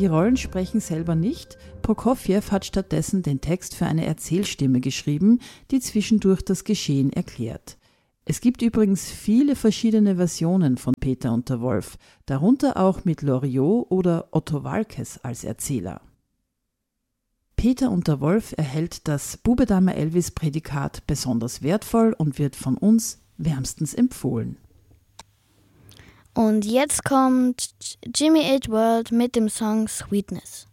Die Rollen sprechen selber nicht. Prokofjew hat stattdessen den Text für eine Erzählstimme geschrieben, die zwischendurch das Geschehen erklärt. Es gibt übrigens viele verschiedene Versionen von Peter und der Wolf, darunter auch mit Loriot oder Otto Waalkes als Erzähler. Peter und der Wolf erhält das Bube-Dame Elvis-Prädikat besonders wertvoll und wird von uns wärmstens empfohlen. Und jetzt kommt Jimmy Eat World mit dem Song Sweetness.